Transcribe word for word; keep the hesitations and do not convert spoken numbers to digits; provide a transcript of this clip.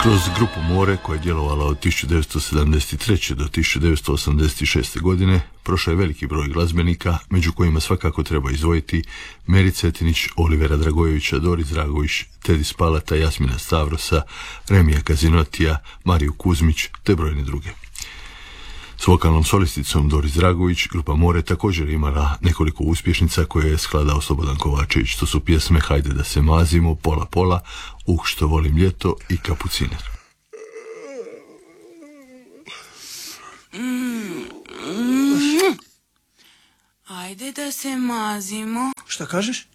Kroz grupu More, koja je djelovala od tisuću devetsto sedamdeset treće do tisuću devetsto osamdeset šeste. godine, prošao je veliki broj glazbenika, među kojima svakako treba izdvojiti Meri Cetinić, Olivera Dragojevića, Doris Dragović, Tedi Spalata, Jasmina Stavrosa, Remija Kazinotija, Mariju Kuzmić te brojne druge. S vokalnom solisticom Doris Dragović grupa More također imala nekoliko uspješnica koje je skladao Slobodan Kovačević. To su pjesme Hajde da se mazimo, Pola pola, Uh što volim ljeto i Kapuciner. Mm. Ajde da se mazimo. Šta kažeš?